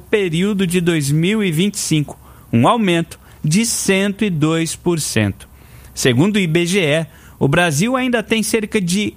período de 2025, um aumento de 102%. Segundo o IBGE, o Brasil ainda tem cerca de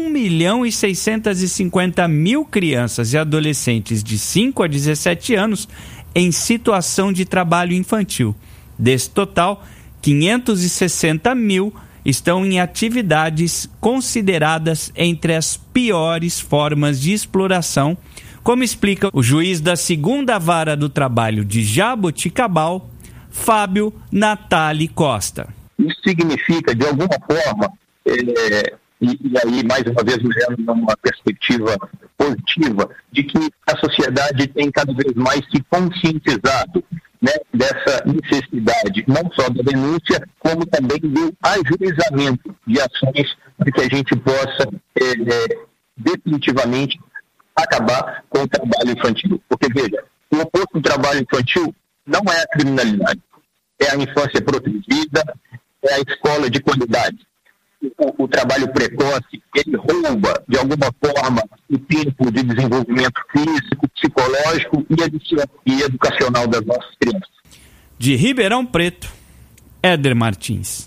1.650.000 crianças e adolescentes de 5 a 17 anos em situação de trabalho infantil. Desse total, 560.000 estão em atividades consideradas entre as piores formas de exploração, como explica o juiz da 2ª Vara do Trabalho de Jaboticabal, Fábio Natali Costa. Isso significa, de alguma forma, e aí, mais uma vez, olhando numa perspectiva positiva, de que a sociedade tem cada vez mais se conscientizado, né, dessa necessidade, não só da denúncia, como também do ajuizamento de ações para que a gente possa definitivamente acabar com o trabalho infantil. Porque, veja, o oposto do trabalho infantil não é a criminalidade, é a infância protegida, é a escola de qualidade. O trabalho precoce, ele rouba, de alguma forma, o tempo de desenvolvimento físico, psicológico e educacional das nossas crianças. De Ribeirão Preto, Éder Martins.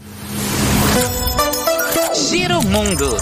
Giro Mundo.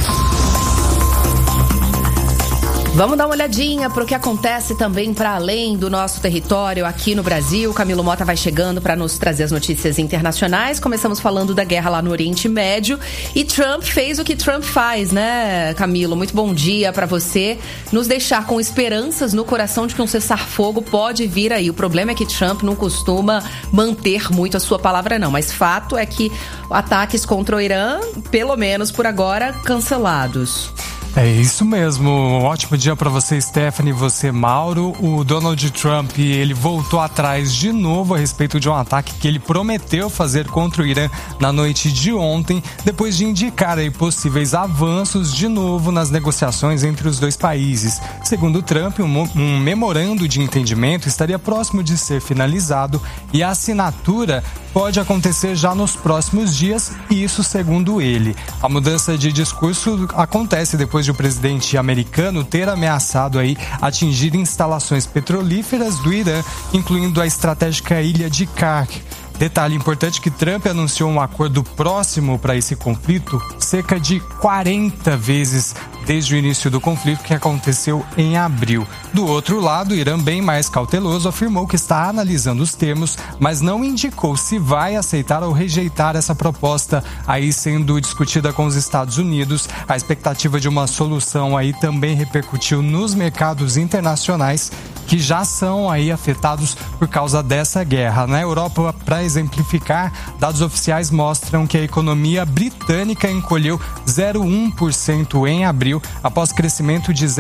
Vamos dar uma olhadinha para o que acontece também para além do nosso território aqui no Brasil. Camilo Mota vai chegando para nos trazer as notícias internacionais. Começamos falando da guerra lá no Oriente Médio e Trump fez o que Trump faz, né, Camilo? Muito bom dia para você. Nos deixar com esperanças no coração de que um cessar-fogo pode vir aí. O problema é que Trump não costuma manter muito a sua palavra, não. Mas fato é que ataques contra o Irã, pelo menos por agora, cancelados. É isso mesmo, um ótimo dia para você, Stephanie, e você, Mauro. O Donald Trump, ele voltou atrás de novo a respeito de um ataque que ele prometeu fazer contra o Irã na noite de ontem, depois de indicar aí possíveis avanços de novo nas negociações entre os dois países. Segundo Trump, um memorando de entendimento estaria próximo de ser finalizado e a assinatura pode acontecer já nos próximos dias, e isso segundo ele. A mudança de discurso acontece depois de o presidente americano ter ameaçado aí atingir instalações petrolíferas do Irã, incluindo a estratégica ilha de Kark. Detalhe importante que Trump anunciou um acordo próximo para esse conflito cerca de 40 vezes desde o início do conflito, que aconteceu em abril. Do outro lado, o Irã, bem mais cauteloso, afirmou que está analisando os termos, mas não indicou se vai aceitar ou rejeitar essa proposta aí sendo discutida com os Estados Unidos. A expectativa de uma solução aí também repercutiu nos mercados internacionais, que já são aí afetados por causa dessa guerra. Na Europa, para exemplificar, dados oficiais mostram que a economia britânica encolheu 0,1% em abril, após crescimento de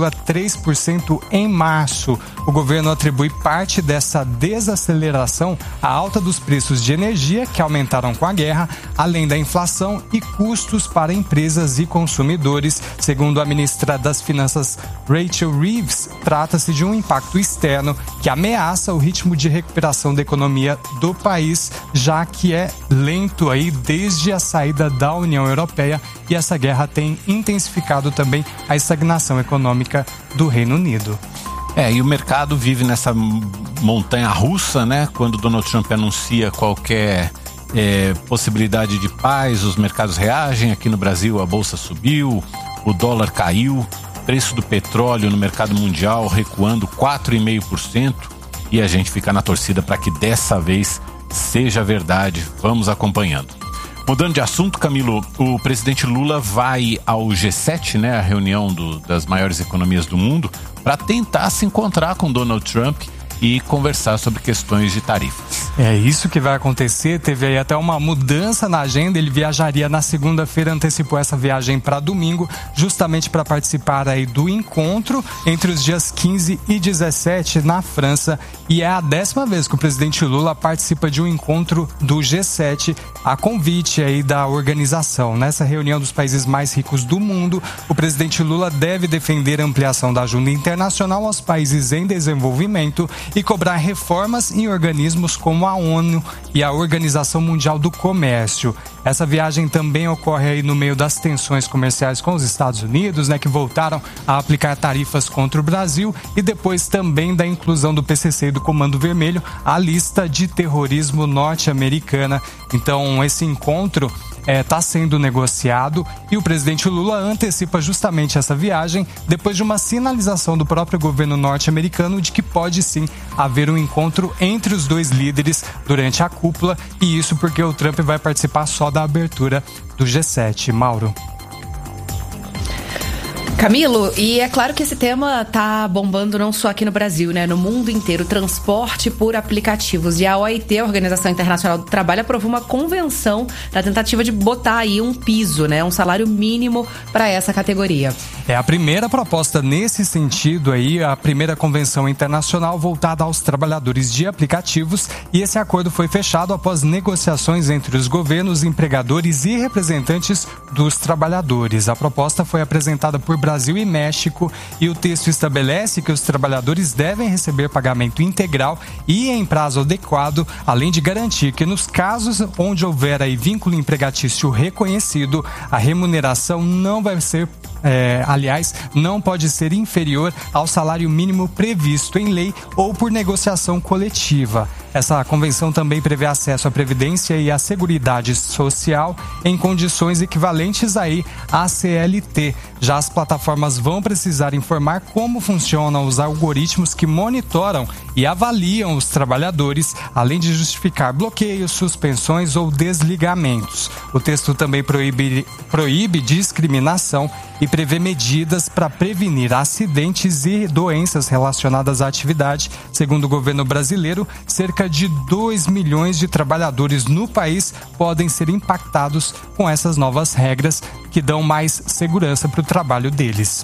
0,3% em março. O governo atribui parte dessa desaceleração à alta dos preços de energia, que aumentaram com a guerra, além da inflação e custos para empresas e consumidores. Segundo a ministra das Finanças, Rachel Reeves, trata-se de um impacto externo que ameaça o ritmo de recuperação da economia do país, já que é lento aí desde a saída da União Europeia, e essa guerra tem intensificado também a estagnação econômica do Reino Unido. E o mercado vive nessa montanha russa, né? Quando Donald Trump anuncia qualquer possibilidade de paz, os mercados reagem. Aqui no Brasil a bolsa subiu, o dólar caiu, preço do petróleo no mercado mundial recuando 4,5%, e a gente fica na torcida para que dessa vez seja verdade. Vamos acompanhando. Mudando de assunto, Camilo, o presidente Lula vai ao G7, né, a reunião das maiores economias do mundo, para tentar se encontrar com Donald Trump e conversar sobre questões de tarifas. É isso que vai acontecer. Teve aí até uma mudança na agenda. Ele viajaria na segunda-feira, antecipou essa viagem para domingo, justamente para participar aí do encontro entre os dias 15 e 17 na França. E é a 10ª vez que o presidente Lula participa de um encontro do G7, a convite aí da organização. Nessa reunião dos países mais ricos do mundo, o presidente Lula deve defender a ampliação da ajuda internacional aos países em desenvolvimento e cobrar reformas em organismos como a ONU e a Organização Mundial do Comércio. Essa viagem também ocorre aí no meio das tensões comerciais com os Estados Unidos, né, que voltaram a aplicar tarifas contra o Brasil, e depois também da inclusão do PCC e do Comando Vermelho à lista de terrorismo norte-americana. Então, esse encontro está sendo negociado e o presidente Lula antecipa justamente essa viagem depois de uma sinalização do próprio governo norte-americano de que pode sim haver um encontro entre os dois líderes durante a cúpula, e isso porque o Trump vai participar só da abertura do G7. Mauro. Camilo, e é claro que esse tema tá bombando não só aqui no Brasil, né? No mundo inteiro, transporte por aplicativos. E a OIT, a Organização Internacional do Trabalho, aprovou uma convenção na tentativa de botar aí um piso, né? Um salário mínimo para essa categoria. É a primeira proposta nesse sentido aí, a primeira convenção internacional voltada aos trabalhadores de aplicativos, e esse acordo foi fechado após negociações entre os governos, empregadores e representantes dos trabalhadores. A proposta foi apresentada por Brasil e México, e o texto estabelece que os trabalhadores devem receber pagamento integral e em prazo adequado, além de garantir que nos casos onde houver aí vínculo empregatício reconhecido, a remuneração não vai ser não pode ser inferior ao salário mínimo previsto em lei ou por negociação coletiva. Essa convenção também prevê acesso à previdência e à seguridade social em condições equivalentes aí à CLT. Já as plataformas vão precisar informar como funcionam os algoritmos que monitoram e avaliam os trabalhadores, além de justificar bloqueios, suspensões ou desligamentos. O texto também proíbe discriminação e prevê medidas para prevenir acidentes e doenças relacionadas à atividade. Segundo o governo brasileiro, cerca de 2 milhões de trabalhadores no país podem ser impactados com essas novas regras que dão mais segurança para o trabalho deles.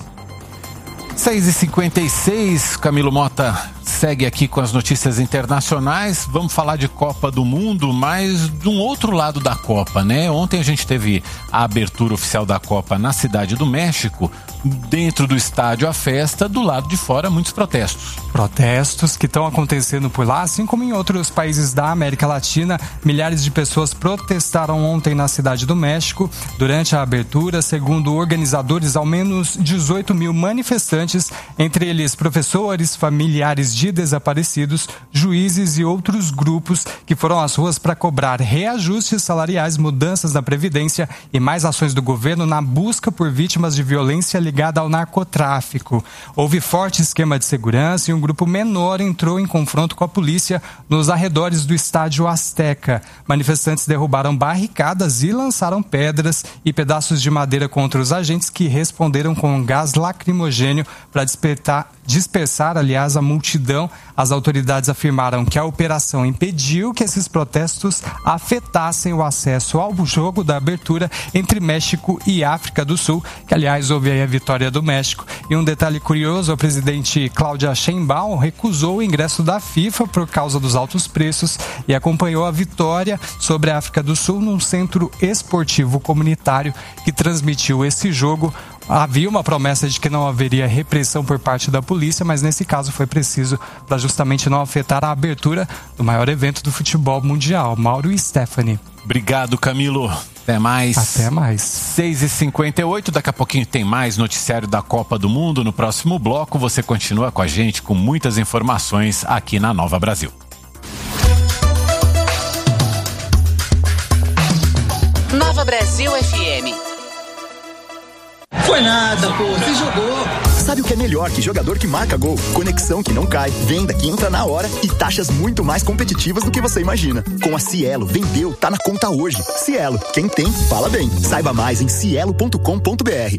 6h56, Camilo Mota segue aqui com as notícias internacionais. Vamos falar de Copa do Mundo, mas de um outro lado da Copa, né? Ontem a gente teve a abertura oficial da Copa na Cidade do México. Dentro do estádio, a festa, do lado de fora, muitos protestos. Protestos que estão acontecendo por lá, assim como em outros países da América Latina. Milhares de pessoas protestaram ontem na Cidade do México. Durante a abertura, segundo organizadores, ao menos 18 mil manifestantes, entre eles professores, familiares de desaparecidos, juízes e outros grupos que foram às ruas para cobrar reajustes salariais, mudanças na Previdência e mais ações do governo na busca por vítimas de violência ligada ao narcotráfico. Houve forte esquema de segurança e um grupo menor entrou em confronto com a polícia nos arredores do estádio Azteca. Manifestantes derrubaram barricadas e lançaram pedras e pedaços de madeira contra os agentes, que responderam com gás lacrimogênio para dispersar, a multidão. As autoridades afirmaram que a operação impediu que esses protestos afetassem o acesso ao jogo da abertura entre México e África do Sul, que aliás houve aí a vitória do México. E um detalhe curioso, a presidente Cláudia Sheinbaum recusou o ingresso da FIFA por causa dos altos preços e acompanhou a vitória sobre a África do Sul num centro esportivo comunitário que transmitiu esse jogo. Havia uma promessa de que não haveria repressão por parte da polícia, mas nesse caso foi preciso para justamente não afetar a abertura do maior evento do futebol mundial. Mauro e Stephanie. Obrigado, Camilo. Até mais. Até mais. 6h58, daqui a pouquinho tem mais noticiário da Copa do Mundo. No próximo bloco você continua com a gente com muitas informações aqui na Nova Brasil. Nova Brasil FM. Foi nada, pô, você jogou. Sabe o que é melhor que jogador que marca gol? Conexão que não cai, venda que entra na hora e taxas muito mais competitivas do que você imagina. Com a Cielo, vendeu, tá na conta hoje. Cielo, quem tem, fala bem. Saiba mais em cielo.com.br.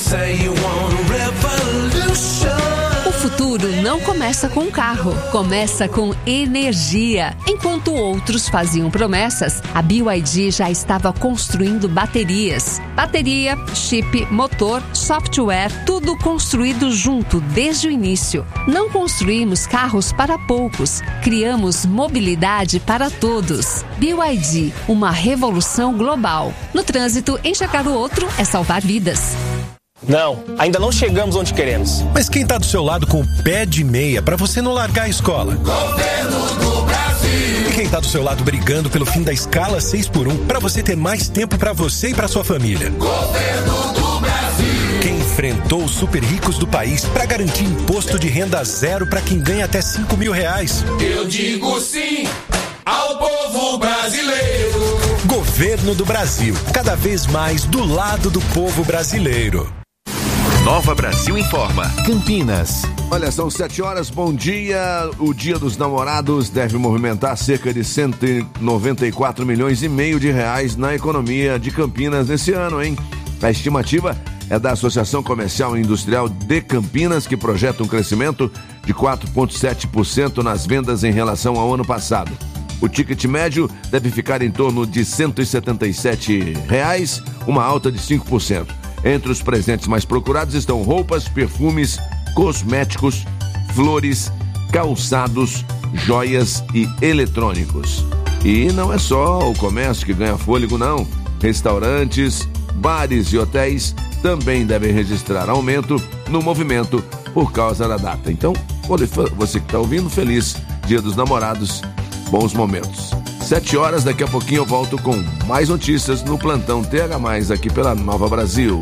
O futuro não começa com carro, começa com energia. Enquanto outros faziam promessas, a BYD já estava construindo baterias. Bateria, chip, motor, software, tudo construído junto desde o início. Não construímos carros para poucos, criamos mobilidade para todos. BYD, uma revolução global. No trânsito, enxergar o outro é salvar vidas. Não, ainda não chegamos onde queremos. Mas quem tá do seu lado com o pé de meia pra você não largar a escola? Governo do Brasil. E quem tá do seu lado brigando pelo fim da escala 6x1 pra você ter mais tempo pra você e pra sua família? Governo do Brasil. Quem enfrentou os super ricos do país pra garantir imposto de renda zero pra quem ganha até R$5.000? Eu digo sim ao povo brasileiro. Governo do Brasil, cada vez mais do lado do povo brasileiro. Nova Brasil Informa, Campinas. Olha, são 7 horas, bom dia. O Dia dos Namorados deve movimentar cerca de 194 milhões e meio de reais na economia de Campinas nesse ano, hein? A estimativa é da Associação Comercial e Industrial de Campinas, que projeta um crescimento de 4,7% nas vendas em relação ao ano passado. O ticket médio deve ficar em torno de R$ 177, uma alta de 5%. Entre os presentes mais procurados estão roupas, perfumes, cosméticos, flores, calçados, joias e eletrônicos. E não é só o comércio que ganha fôlego, não. Restaurantes, bares e hotéis também devem registrar aumento no movimento por causa da data. Então, você que está ouvindo, feliz Dia dos Namorados. Bons momentos. 7 horas, daqui a pouquinho eu volto com mais notícias no Plantão TH+, aqui pela Nova Brasil.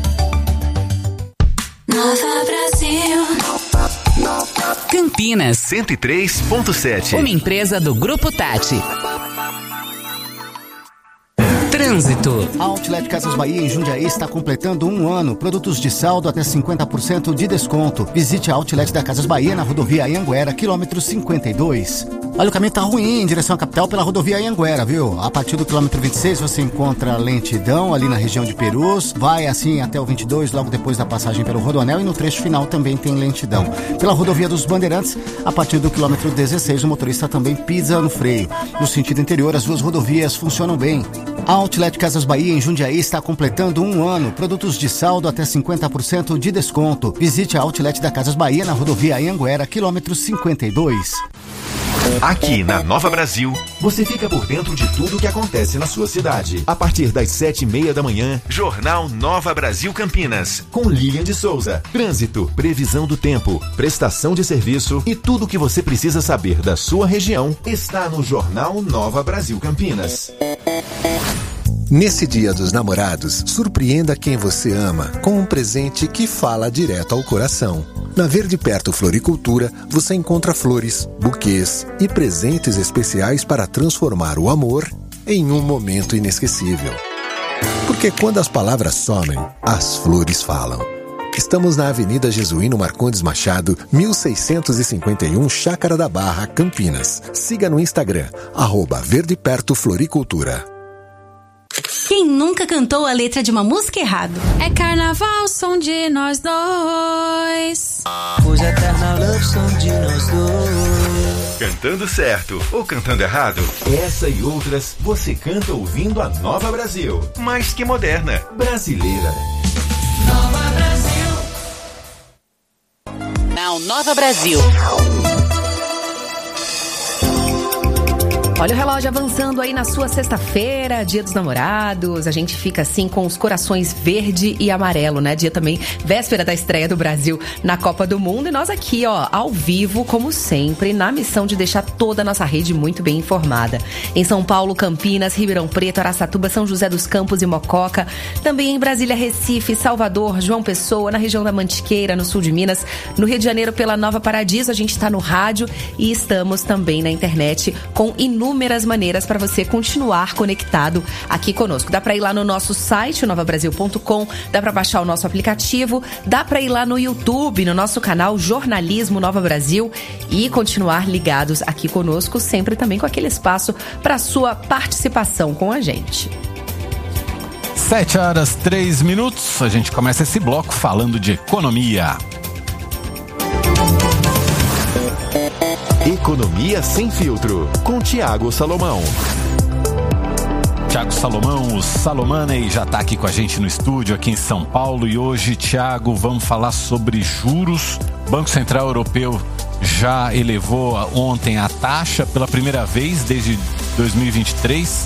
Nova Brasil. Campinas 103.7. Uma empresa do Grupo Tati. Trânsito. A Outlet Casas Bahia em Jundiaí está completando 1 ano. Produtos de saldo até 50% de desconto. Visite a Outlet da Casas Bahia na rodovia Anhanguera, quilômetro 52. Olha, o caminho tá ruim em direção à capital pela rodovia Anhanguera, viu? A partir do quilômetro 26 você encontra lentidão ali na região de Perus. Vai assim até o 22, logo depois da passagem pelo Rodoanel, e no trecho final também tem lentidão. Pela rodovia dos Bandeirantes, a partir do quilômetro 16, o motorista também pisa no freio. No sentido interior, as 2 rodovias funcionam bem. A Outlet Casas Bahia em Jundiaí está completando 1 ano. Produtos de saldo até 50% de desconto. Visite a Outlet da Casas Bahia na rodovia Anhanguera, quilômetro 52. Aqui na Nova Brasil, você fica por dentro de tudo que acontece na sua cidade. A partir das 7h30 da manhã, Jornal Nova Brasil Campinas, com Lilian de Souza. Trânsito, previsão do tempo, prestação de serviço e tudo o que você precisa saber da sua região está no Jornal Nova Brasil Campinas. Nesse Dia dos Namorados, surpreenda quem você ama com um presente que fala direto ao coração. Na Verde Perto Floricultura, você encontra flores, buquês e presentes especiais para transformar o amor em um momento inesquecível. Porque quando as palavras somem, as flores falam. Estamos na Avenida Jesuíno Marcondes Machado, 1651, Chácara da Barra, Campinas. Siga no Instagram, @Verde Perto Floricultura. Quem nunca cantou a letra de uma música errado? É carnaval, som de nós dois. Hoje é eterna love, som de nós dois. Cantando certo ou cantando errado? Essa e outras você canta ouvindo a Nova Brasil. Mais que moderna, brasileira. Nova Brasil. Não, Nova Brasil. Olha o relógio avançando aí na sua sexta-feira, Dia dos Namorados. A gente fica assim com os corações verde e amarelo, né? Dia também, véspera da estreia do Brasil na Copa do Mundo. E nós aqui, ó, ao vivo, como sempre, na missão de deixar toda a nossa rede muito bem informada. Em São Paulo, Campinas, Ribeirão Preto, Araçatuba, São José dos Campos e Mococa. Também em Brasília, Recife, Salvador, João Pessoa, na região da Mantiqueira, no sul de Minas. No Rio de Janeiro, pela Nova Paradiso, a gente está no rádio e estamos também na internet com inúmeras maneiras para você continuar conectado aqui conosco. Dá para ir lá no nosso site, novabrasil.com, dá para baixar o nosso aplicativo, dá para ir lá no YouTube, no nosso canal Jornalismo Nova Brasil e continuar ligados aqui conosco, sempre também com aquele espaço para sua participação com a gente. 7h03, a gente começa esse bloco falando de economia. Economia Sem Filtro, com Tiago Salomão. Tiago Salomão, o Salomoney, já está aqui com a gente no estúdio, aqui em São Paulo. E hoje, Tiago, vamos falar sobre juros. O Banco Central Europeu já elevou ontem a taxa pela primeira vez desde 2023.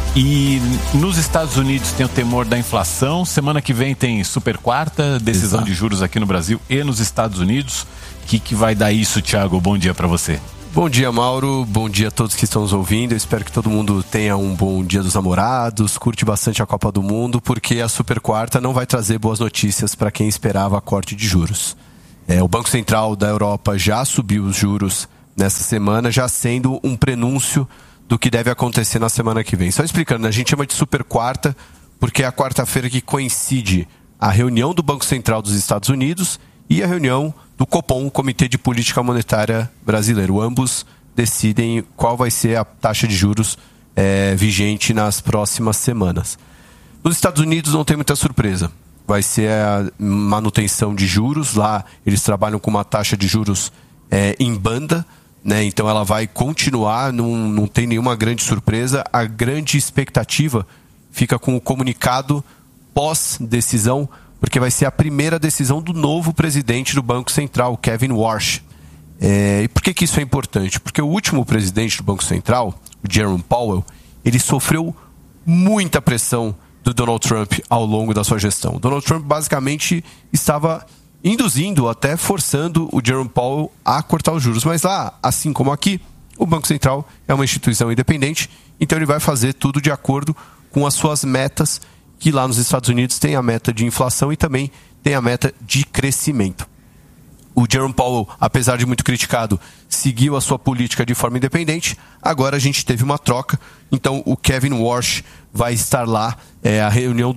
E nos Estados Unidos tem o temor da inflação. Semana que vem tem super quarta, decisão de juros aqui no Brasil e nos Estados Unidos. O que vai dar isso, Thiago? Bom dia para você. Bom dia, Mauro. Bom dia a todos que estão nos ouvindo. Eu espero que todo mundo tenha um bom dia dos namorados, curte bastante a Copa do Mundo, porque a super quarta não vai trazer boas notícias para quem esperava a corte de juros. O Banco Central da Europa já subiu os juros nessa semana, já sendo um prenúncio do que deve acontecer na semana que vem. Só explicando, a gente chama de super quarta porque é a quarta-feira que coincide a reunião do Banco Central dos Estados Unidos e a reunião do Copom, o Comitê de Política Monetária Brasileiro. Ambos decidem qual vai ser a taxa de juros vigente nas próximas semanas. Nos Estados Unidos não tem muita surpresa. Vai ser a manutenção de juros. Lá eles trabalham com uma taxa de juros em banda, né? Então ela vai continuar, não tem nenhuma grande surpresa. A grande expectativa fica com o comunicado pós-decisão, porque vai ser a primeira decisão do novo presidente do Banco Central, Kevin Warsh. E por que isso é importante? Porque o último presidente do Banco Central, o Jerome Powell, ele sofreu muita pressão do Donald Trump ao longo da sua gestão. O Donald Trump basicamente estava induzindo, até forçando o Jerome Powell a cortar os juros. Mas lá, assim como aqui, o Banco Central é uma instituição independente, então ele vai fazer tudo de acordo com as suas metas, que lá nos Estados Unidos tem a meta de inflação e também tem a meta de crescimento. O Jerome Powell, apesar de muito criticado, seguiu a sua política de forma independente. Agora a gente teve uma troca, então o Kevin Warsh vai estar lá. A reunião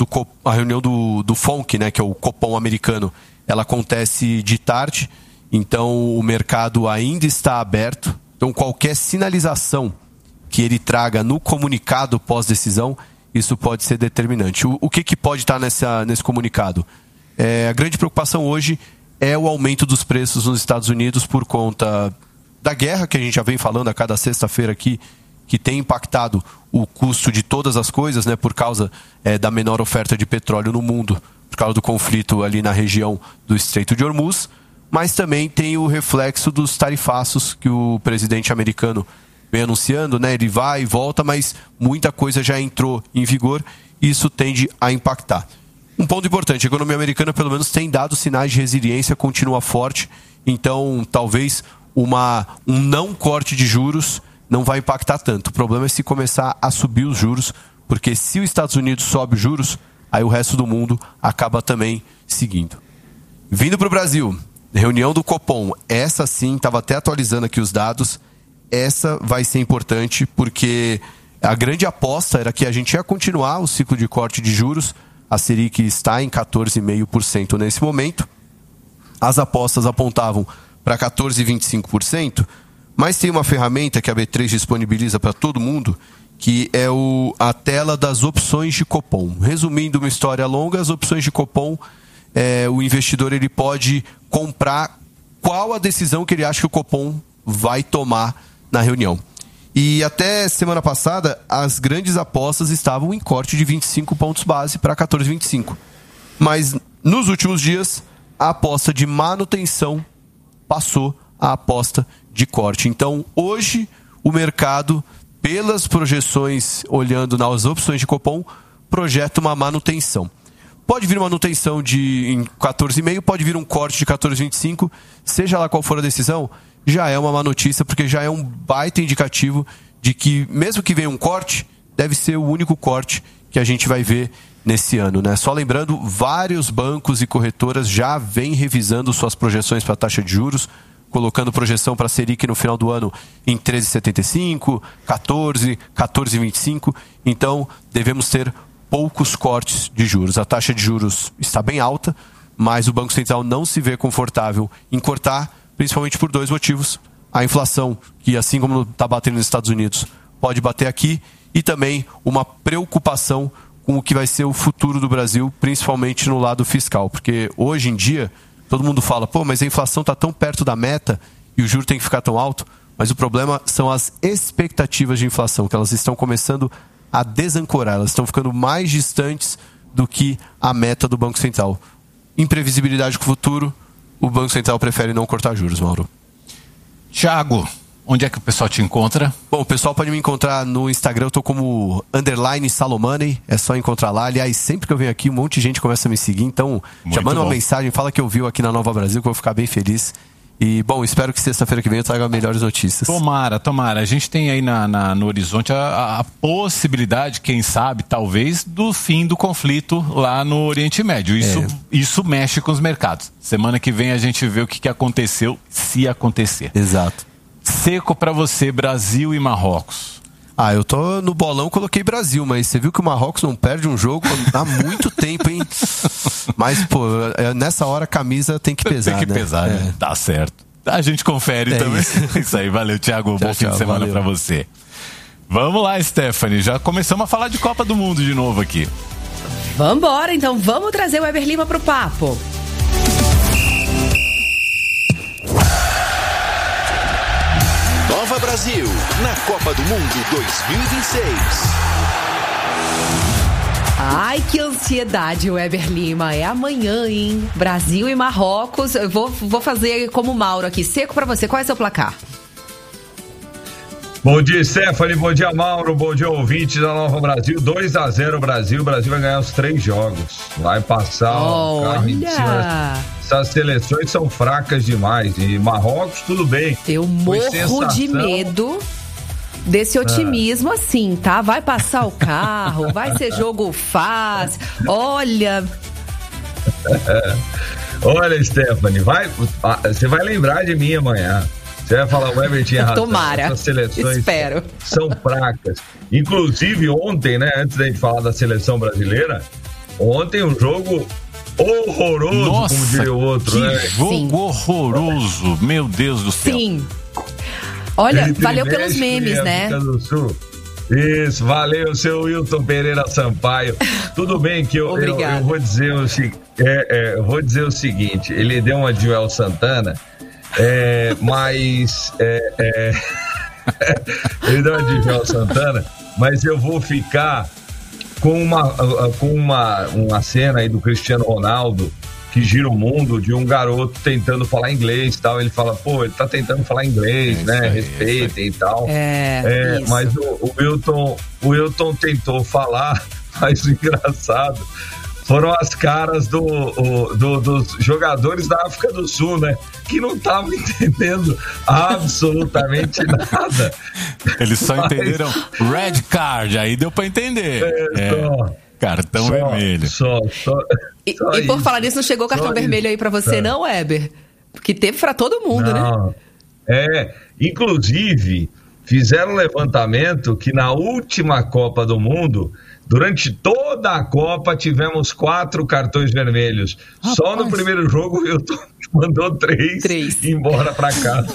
do FONC, né, que é o Copom americano, ela acontece de tarde, então o mercado ainda está aberto. Então qualquer sinalização que ele traga no comunicado pós-decisão, isso pode ser determinante. O que pode estar nesse comunicado? A grande preocupação hoje é o aumento dos preços nos Estados Unidos por conta da guerra, que a gente já vem falando a cada sexta-feira aqui, que tem impactado o custo de todas as coisas, né, por causa da menor oferta de petróleo no mundo, por causa do conflito ali na região do Estreito de Hormuz, mas também tem o reflexo dos tarifaços que o presidente americano vem anunciando, né? Ele vai e volta, mas muita coisa já entrou em vigor e isso tende a impactar. Um ponto importante, a economia americana pelo menos tem dado sinais de resiliência, continua forte, então talvez um não corte de juros não vai impactar tanto. O problema é se começar a subir os juros, porque se os Estados Unidos sobe os juros, aí o resto do mundo acaba também seguindo. Vindo para o Brasil, reunião do Copom, essa sim, estava até atualizando aqui os dados. Essa vai ser importante porque a grande aposta era que a gente ia continuar o ciclo de corte de juros. A Selic está em 14,5% nesse momento. As apostas apontavam para 14,25%, mas tem uma ferramenta que a B3 disponibiliza para todo mundo, que é a tela das opções de Copom. Resumindo uma história longa, as opções de Copom, o investidor ele pode comprar qual a decisão que ele acha que o Copom vai tomar na reunião. E até semana passada, as grandes apostas estavam em corte de 25 pontos base para 14,25. Mas nos últimos dias, a aposta de manutenção passou a aposta de corte. Então, hoje, o mercado, pelas projeções, olhando nas opções de Copom, projeta uma manutenção. Pode vir uma manutenção em 14,5, pode vir um corte de 14,25, seja lá qual for a decisão, já é uma má notícia, porque já é um baita indicativo de que, mesmo que venha um corte, deve ser o único corte que a gente vai ver nesse ano, né? Só lembrando, vários bancos e corretoras já vêm revisando suas projeções para a taxa de juros, colocando projeção para a Selic no final do ano em 13,75, 14, 14,25. Então, devemos ter poucos cortes de juros. A taxa de juros está bem alta, mas o Banco Central não se vê confortável em cortar, principalmente por dois motivos. A inflação, que assim como está batendo nos Estados Unidos, pode bater aqui, e também uma preocupação com o que vai ser o futuro do Brasil, principalmente no lado fiscal. Porque hoje em dia, todo mundo fala, mas a inflação está tão perto da meta e o juro tem que ficar tão alto, mas o problema são as expectativas de inflação, que elas estão começando a desancorar, elas estão ficando mais distantes do que a meta do Banco Central. Imprevisibilidade com o futuro, o Banco Central prefere não cortar juros, Mauro. Thiago, onde é que o pessoal te encontra? Bom, o pessoal pode me encontrar no Instagram, eu tô como _Salomone, é só encontrar lá. Aliás, sempre que eu venho aqui, um monte de gente começa a me seguir, então já manda uma mensagem, fala que ouviu aqui na Nova Brasil, que eu vou ficar bem feliz. E, bom, espero que sexta-feira que vem eu traga melhores notícias. Tomara. A gente tem aí no horizonte a possibilidade, quem sabe, talvez, do fim do conflito lá no Oriente Médio. Isso mexe com os mercados. Semana que vem a gente vê o que aconteceu, se acontecer. Exato. Seco pra você, Brasil e Marrocos. Eu tô no bolão, coloquei Brasil, mas você viu que o Marrocos não perde um jogo há muito tempo, hein? Mas, pô, nessa hora a camisa tem que pesar, Tem que pesar, né? Tá certo. A gente confere também. Isso aí, valeu, Thiago. Bom fim de semana pra você. Vamos lá, Stephanie. Já começamos a falar de Copa do Mundo de novo aqui. Vambora, então. Vamos trazer o Weber Lima pro papo. Nova Brasil, na Copa do Mundo 2026. Ai, que ansiedade, Weber Lima. É amanhã, hein? Brasil e Marrocos. Eu vou fazer como o Mauro aqui. Seco pra você. Qual é seu placar? Bom dia, Stephanie. Bom dia, Mauro. Bom dia, ouvinte da Nova Brasil. 2-0 Brasil. O Brasil vai ganhar os 3 jogos. Vai passar o carro em cima. Essas seleções são fracas demais. E Marrocos, tudo bem. Eu morro de medo desse otimismo assim, tá? Vai passar o carro, vai ser jogo fácil. Olha... Olha, Stephanie, você vai lembrar de mim amanhã. Você vai falar, o Weber tinha razão. Tomara, essas seleções espero. São fracas. Inclusive ontem, né, antes da gente falar da seleção brasileira, ontem um jogo horroroso, nossa, como diria o outro, que né? jogo horroroso, meu Deus do céu. Sim. Olha, valeu pelos memes, né? Isso, valeu, seu Wilton Pereira Sampaio. Tudo bem que eu vou dizer o seguinte, ele deu uma de Joel Santana, mas ele deu uma de Joel Santana, mas eu vou ficar com uma cena aí do Cristiano Ronaldo que gira o mundo, de um garoto tentando falar inglês e tal. Ele fala, pô, ele tá tentando falar inglês, né? Respeitem e tal. Mas o Wilton tentou falar, mas o engraçado foram as caras dos jogadores da África do Sul, né? Que não estavam entendendo absolutamente nada. Eles só entenderam red card, aí deu pra entender. Cartão vermelho. E por falar nisso, não chegou cartão vermelho aí pra você, não, Weber? Porque teve pra todo mundo, né? Inclusive, fizeram um levantamento que na última Copa do Mundo, durante toda a Copa, tivemos 4 cartões vermelhos. Rapaz. Só no primeiro jogo, o Wilton mandou 3 embora pra casa.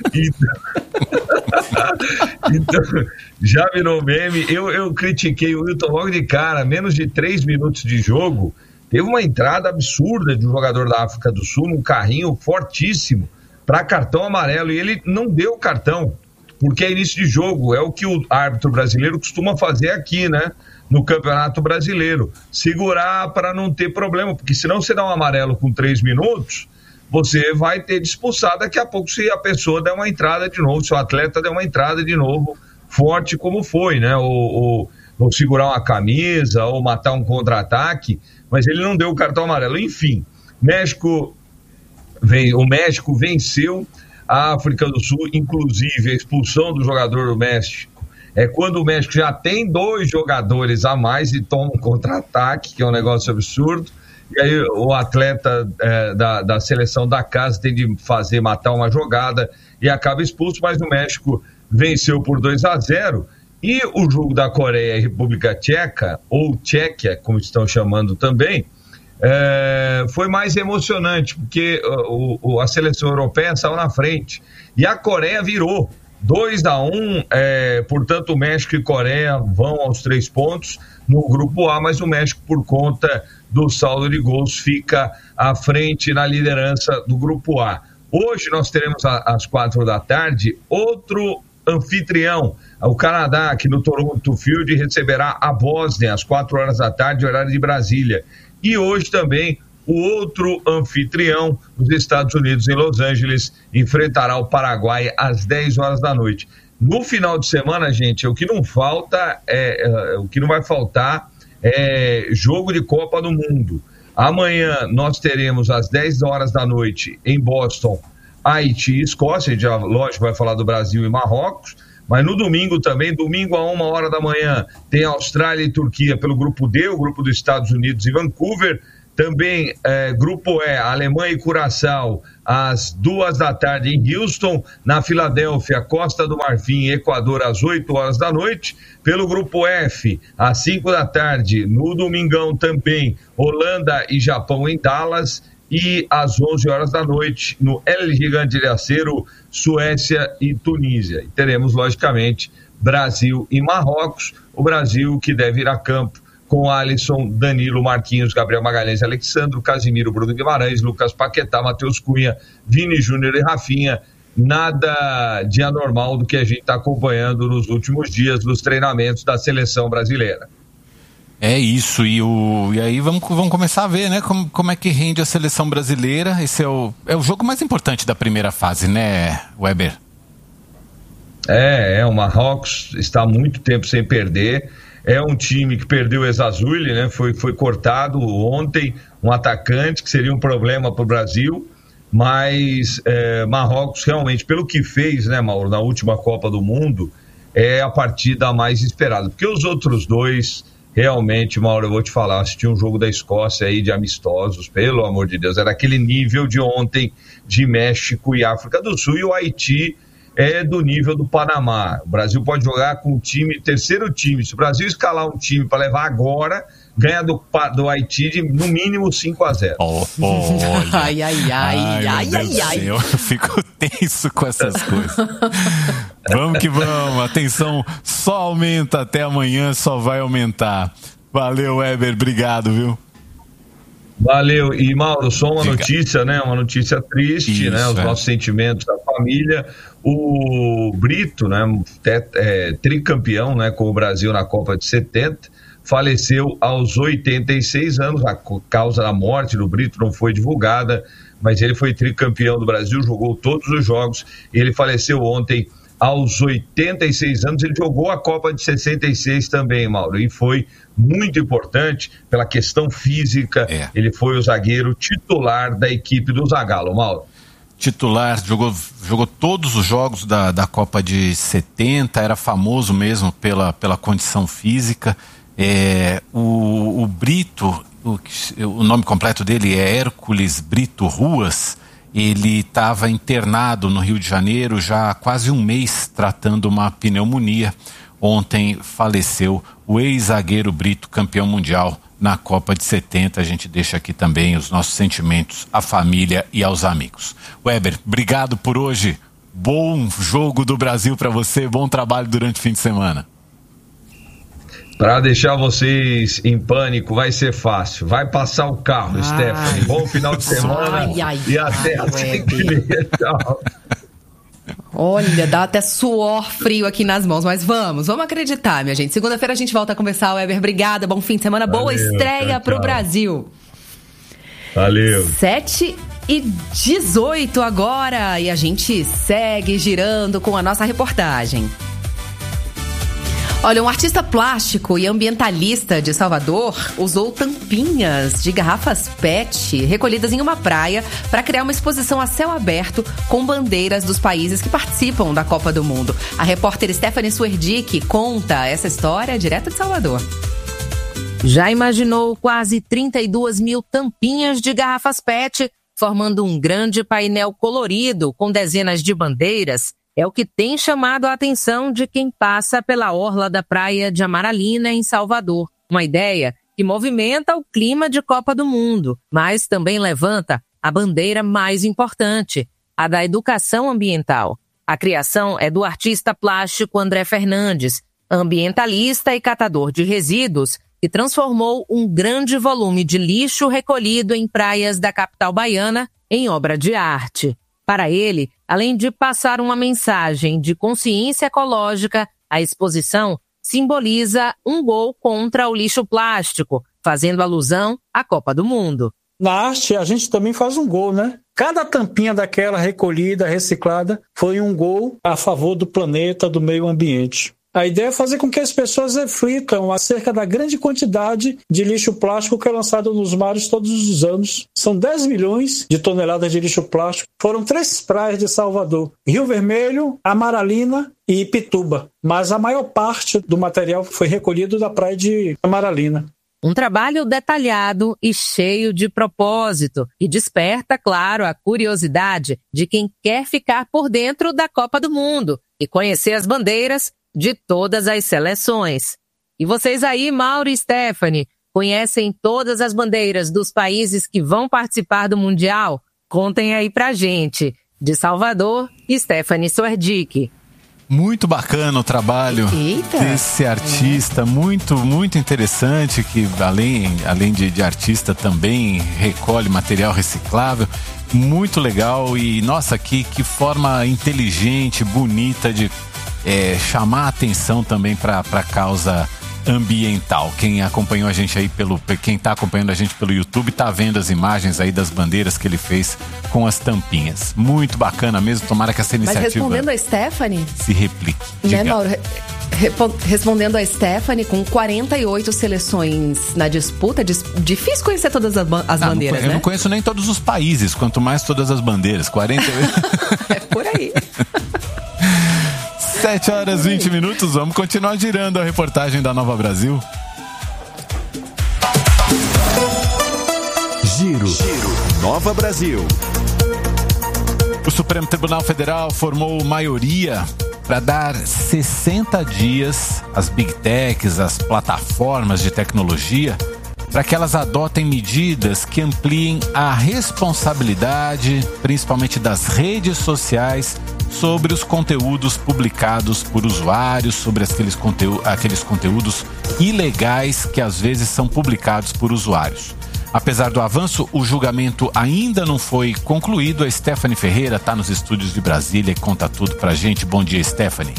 Então, já virou meme. Eu critiquei o Wilton logo de cara. Menos de 3 minutos de jogo, teve uma entrada absurda de um jogador da África do Sul num carrinho fortíssimo para cartão amarelo, e ele não deu cartão porque é início de jogo. É o que o árbitro brasileiro costuma fazer aqui, né, no Campeonato Brasileiro, segurar para não ter problema, porque senão você dá um amarelo com 3 minutos, você vai ter de expulsar daqui a pouco se a pessoa der uma entrada de novo, se o atleta der uma entrada de novo forte como foi, né? Ou segurar uma camisa, ou matar um contra-ataque, mas ele não deu o cartão amarelo. Enfim, o México venceu a África do Sul, inclusive a expulsão do jogador do México é quando o México já tem 2 jogadores a mais e toma um contra-ataque, que é um negócio absurdo. E aí o atleta da seleção da casa tem de matar uma jogada e acaba expulso, mas o México venceu por 2-0. E o jogo da Coreia e República Tcheca, ou Tchequia, como estão chamando também, foi mais emocionante, porque a seleção europeia saiu na frente e a Coreia virou 2-1, portanto o México e Coreia vão aos 3 pontos no grupo A, mas o México, por conta do saldo de gols, fica à frente na liderança do grupo A. Hoje nós teremos às 4 da tarde outro anfitrião, o Canadá, que no Toronto Field receberá a Bósnia às 4 horas da tarde, horário de Brasília. E hoje também O outro anfitrião, os Estados Unidos, em Los Angeles, enfrentará o Paraguai às 10 horas da noite. No final de semana, gente, o que não vai faltar é jogo de Copa do Mundo. Amanhã nós teremos às 10 horas da noite em Boston, Haiti e Escócia. A gente já, lógico, vai falar do Brasil e Marrocos. Mas no domingo também, domingo a 1h da manhã, tem Austrália e Turquia pelo grupo D, o grupo dos Estados Unidos e Vancouver. Também grupo E, Alemanha e Curaçao, às 2 da tarde em Houston. Na Filadélfia, Costa do Marfim e Equador, às 8 horas da noite. Pelo grupo F, às 5 da tarde, no domingão também, Holanda e Japão em Dallas. E às 11 horas da noite, no El Gigante de Acero, Suécia e Tunísia. E teremos, logicamente, Brasil e Marrocos. O Brasil que deve ir a campo com Alisson, Danilo, Marquinhos, Gabriel Magalhães, Alexandro, Casimiro, Bruno Guimarães, Lucas Paquetá, Matheus Cunha, Vini Júnior e Rafinha. Nada de anormal do que a gente está acompanhando nos últimos dias dos treinamentos da seleção brasileira. É isso, e aí vamos começar a ver, né, como é que rende a seleção brasileira. Esse é o jogo mais importante da primeira fase, né, Weber? O Marrocos está há muito tempo sem perder. É um time que perdeu o Ezazuli, né, foi cortado ontem, um atacante que seria um problema para o Brasil, mas Marrocos realmente, pelo que fez, né, Mauro, na última Copa do Mundo, é a partida mais esperada, porque os outros dois... Realmente, Mauro, eu vou te falar, assisti um jogo da Escócia aí de amistosos, pelo amor de Deus, era aquele nível de ontem de México e África do Sul, e o Haiti é do nível do Panamá. O Brasil pode jogar com o time, terceiro time. Se o Brasil escalar um time para levar agora, ganha do Haiti de no mínimo 5-0. Eu fico tenso com essas coisas. Vamos que vamos, a tensão só aumenta, até amanhã só vai aumentar. Valeu, Weber, obrigado, viu? Valeu, e Mauro, só uma notícia, né? Uma notícia triste, né? Os nossos sentimentos da família. O Brito, né? Tricampeão, né? Com o Brasil na Copa de 70, faleceu aos 86 anos. A causa da morte do Brito não foi divulgada, mas ele foi tricampeão do Brasil, jogou todos os jogos. Ele faleceu ontem aos 86 anos. Ele jogou a Copa de 66 também, Mauro, e foi muito importante pela questão física. Ele foi o zagueiro titular da equipe do Zagallo, Mauro. Titular, jogou todos os jogos da Copa de 70, era famoso mesmo pela condição física. O Brito, o nome completo dele é Hércules Brito Ruas. Ele estava internado no Rio de Janeiro já há quase um mês tratando uma pneumonia. Ontem faleceu o ex-zagueiro Brito, campeão mundial na Copa de 70. A gente deixa aqui também os nossos sentimentos à família e aos amigos. Weber, obrigado por hoje. Bom jogo do Brasil para você, bom trabalho durante o fim de semana. Para deixar vocês em pânico, vai ser fácil. Vai passar o carro, Stephanie. Bom final de semana e até a segunda. Tchau. Olha, dá até suor frio aqui nas mãos, mas vamos acreditar, minha gente. Segunda-feira a gente volta a conversar. Weber, obrigada, bom fim de semana, boa estreia pro Brasil. Valeu. 7h18 agora e a gente segue girando com a nossa reportagem. Olha, um artista plástico e ambientalista de Salvador usou tampinhas de garrafas PET recolhidas em uma praia para criar uma exposição a céu aberto com bandeiras dos países que participam da Copa do Mundo. A repórter Stephanie Suerdick conta essa história direto de Salvador. Já imaginou quase 32 mil tampinhas de garrafas PET formando um grande painel colorido com dezenas de bandeiras? É o que tem chamado a atenção de quem passa pela orla da praia de Amaralina, em Salvador. Uma ideia que movimenta o clima de Copa do Mundo, mas também levanta a bandeira mais importante, a da educação ambiental. A criação é do artista plástico André Fernandes, ambientalista e catador de resíduos, que transformou um grande volume de lixo recolhido em praias da capital baiana em obra de arte. Para ele, além de passar uma mensagem de consciência ecológica, a exposição simboliza um gol contra o lixo plástico, fazendo alusão à Copa do Mundo. Na arte, a gente também faz um gol, né? Cada tampinha daquela recolhida, reciclada, foi um gol a favor do planeta, do meio ambiente. A ideia é fazer com que as pessoas reflitam acerca da grande quantidade de lixo plástico que é lançado nos mares todos os anos. São 10 milhões de toneladas de lixo plástico. Foram 3 praias de Salvador: Rio Vermelho, Amaralina e Ipituba. Mas a maior parte do material foi recolhido da praia de Amaralina. Um trabalho detalhado e cheio de propósito, e desperta, claro, a curiosidade de quem quer ficar por dentro da Copa do Mundo e conhecer as bandeiras de todas as seleções. E vocês aí, Mauro e Stephanie, conhecem todas as bandeiras dos países que vão participar do Mundial? Contem aí pra gente. De Salvador, Stephanie Suerdick. Muito bacana o trabalho desse artista, muito interessante, que além de artista também recolhe material reciclável, muito legal. E nossa, que forma inteligente, bonita de chamar a atenção também para a causa ambiental. Quem acompanhou a gente aí quem está acompanhando a gente pelo YouTube está vendo as imagens aí das bandeiras que ele fez com as tampinhas. Muito bacana mesmo, tomara que essa iniciativa... Mas respondendo a Stephanie... se replique. Né, Mauro? Respondendo a Stephanie, com 48 seleções na disputa, difícil conhecer todas as bandeiras, né? Eu não conheço nem todos os países, quanto mais todas as bandeiras. 48... É por aí. 7h20, vamos continuar girando a reportagem da Nova Brasil. Giro. Nova Brasil. O Supremo Tribunal Federal formou maioria para dar 60 dias às Big Techs, às plataformas de tecnologia, para que elas adotem medidas que ampliem a responsabilidade, principalmente das redes sociais, sobre os conteúdos publicados por usuários, sobre aqueles conteúdos ilegais que às vezes são publicados por usuários. Apesar do avanço, o julgamento ainda não foi concluído. A Stephanie Ferreira está nos estúdios de Brasília e conta tudo pra gente. Bom dia, Stephanie.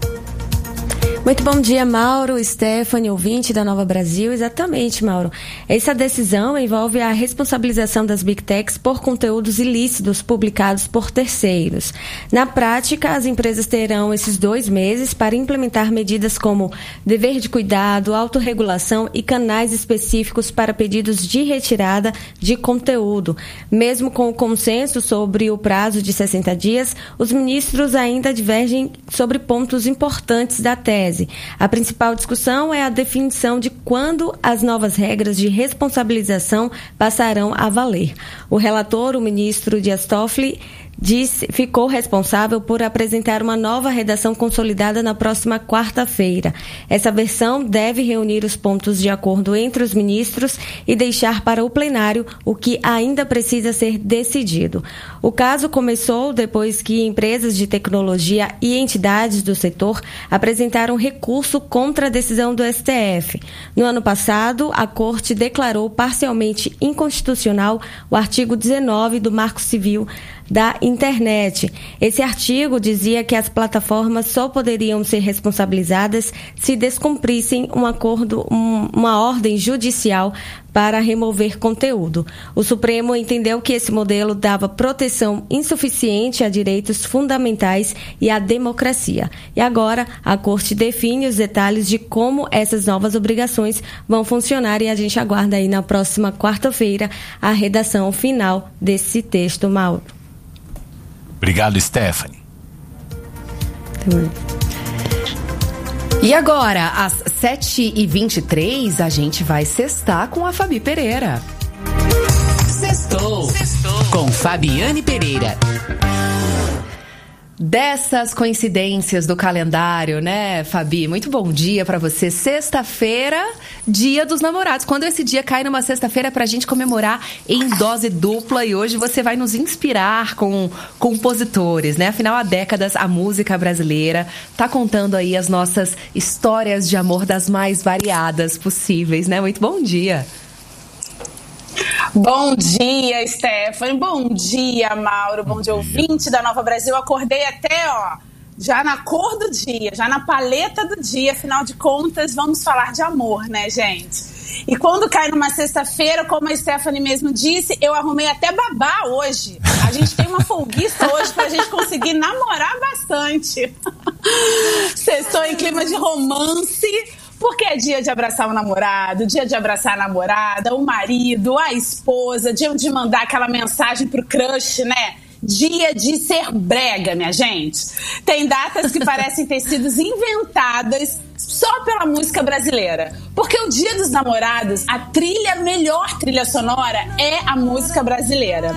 Muito bom dia, Mauro, Stephanie, ouvinte da Nova Brasil. Exatamente, Mauro. Essa decisão envolve a responsabilização das Big Techs por conteúdos ilícitos publicados por terceiros. Na prática, as empresas terão esses 2 meses para implementar medidas como dever de cuidado, autorregulação e canais específicos para pedidos de retirada de conteúdo. Mesmo com o consenso sobre o prazo de 60 dias, os ministros ainda divergem sobre pontos importantes da tese. A principal discussão é a definição de quando as novas regras de responsabilização passarão a valer. O relator, o ministro Dias Toffoli, ficou responsável por apresentar uma nova redação consolidada na próxima quarta-feira. Essa versão deve reunir os pontos de acordo entre os ministros e deixar para o plenário o que ainda precisa ser decidido. O caso começou depois que empresas de tecnologia e entidades do setor apresentaram recurso contra a decisão do STF. No ano passado, a Corte declarou parcialmente inconstitucional o artigo 19 do Marco Civil da Internet. Esse artigo dizia que as plataformas só poderiam ser responsabilizadas se descumprissem uma ordem judicial para remover conteúdo. O Supremo entendeu que esse modelo dava proteção insuficiente a direitos fundamentais e à democracia. E agora a Corte define os detalhes de como essas novas obrigações vão funcionar e a gente aguarda aí na próxima quarta-feira a redação final desse texto, Mauro. Obrigado, Stephanie. E agora, às 7h23, a gente vai sextar com a Fabi Pereira. Sextou com Fabiane Pereira. Dessas coincidências do calendário, né, Fabi? Muito bom dia pra você. Sexta-feira, Dia dos Namorados. Quando esse dia cai numa sexta-feira pra gente comemorar em dose dupla, e hoje você vai nos inspirar com compositores, né? Afinal, há décadas a música brasileira tá contando aí as nossas histórias de amor das mais variadas possíveis, né? Muito bom dia. Bom dia, Stephanie. Bom dia, Mauro. Bom dia, ouvinte da Nova Brasil. Acordei até, já na cor do dia, já na paleta do dia. Afinal de contas, vamos falar de amor, né, gente? E quando cai numa sexta-feira, como a Stephanie mesmo disse, eu arrumei até babá hoje. A gente tem uma folguista hoje pra gente conseguir namorar bastante. Sextou em clima de romance, porque é dia de abraçar o namorado, dia de abraçar a namorada, o marido, a esposa, dia de mandar aquela mensagem pro crush, né? Dia de ser brega, minha gente. Tem datas que parecem ter sido inventadas só pela música brasileira. Porque o Dia dos Namorados, a melhor trilha sonora é a música brasileira.